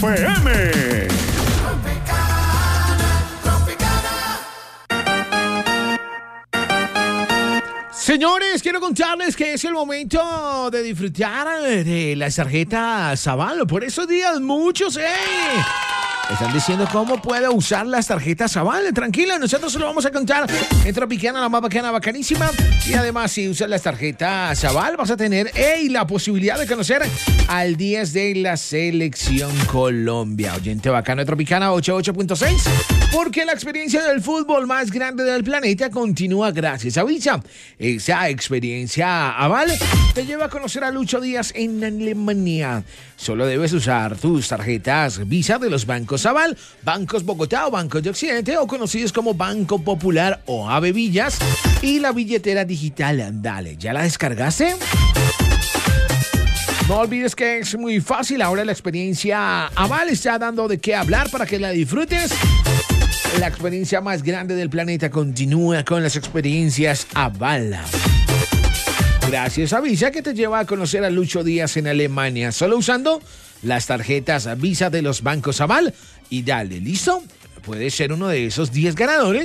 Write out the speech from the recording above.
FM. Señores, quiero contarles que es el momento de disfrutar de las tarjetas Zaval. Por esos días muchos, están diciendo cómo puedo usar las tarjetas Zaval. Tranquila, nosotros se lo vamos a contar en Tropicana, la más bacana, bacanísima. Y además, si usas las tarjetas Zaval, vas a tener la posibilidad de conocer al 10 de la Selección Colombia. Oyente bacano de Tropicana 88.6. Porque la experiencia del fútbol más grande del planeta continúa gracias a Visa. Esa experiencia Aval te lleva a conocer a Lucho Díaz en Alemania. Solo debes usar tus tarjetas Visa de los bancos Aval, Bancos Bogotá o Bancos de Occidente, o conocidos como Banco Popular o Ave Villas, y la billetera digital. Dale, ¿ya la descargaste? No olvides que es muy fácil. Ahora la experiencia Aval está dando de qué hablar para que la disfrutes. La experiencia más grande del planeta continúa con las experiencias Aval. Gracias a Visa, que te lleva a conocer a Lucho Díaz en Alemania, solo usando las tarjetas Visa de los bancos Aval. Y dale, ¿listo? Puedes ser uno de esos 10 ganadores